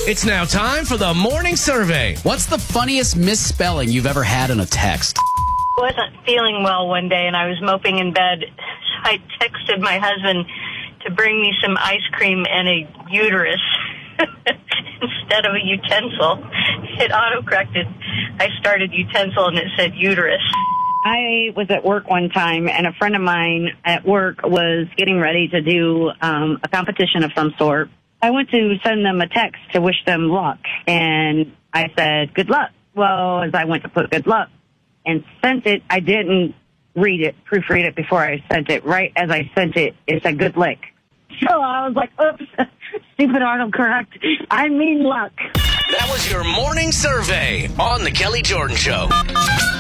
It's now time for the morning survey. What's the funniest misspelling you've ever had in a text? I wasn't feeling well one day, and I was moping in bed. So I texted my husband to bring me some ice cream and a uterus instead of a utensil. It auto-corrected. I started utensil, and it said uterus. I was at work one time, and a friend of mine at work was getting ready to do a competition of some sort. I went to send them a text to wish them luck, and I said, good luck. Well, as I went to put good luck and sent it, I didn't proofread it before I sent it. Right as I sent it, it said good lick. So I was like, oops, stupid autocorrect. I mean luck. That was your morning survey on The Kelly Jordan Show.